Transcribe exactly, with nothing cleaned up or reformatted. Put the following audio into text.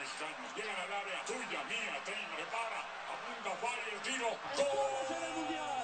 mexicanos. Llegan al área, tuya, mía, tenga, prepara, apunta, falla, el tiro. ¡Gol!